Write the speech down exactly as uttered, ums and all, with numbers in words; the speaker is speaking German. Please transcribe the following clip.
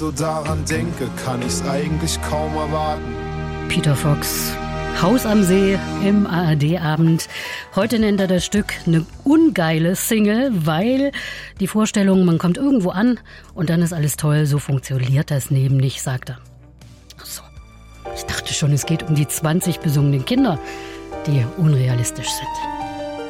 so daran denke, kann ich's eigentlich kaum erwarten. Peter Fox, Haus am See im A R D-Abend. Heute nennt er das Stück eine ungeile Single, weil die Vorstellung, man kommt irgendwo an und dann ist alles toll, so funktioniert das nämlich, sagt er. Ach so, ich dachte schon, es geht um die zwanzig besungenen Kinder, die unrealistisch sind.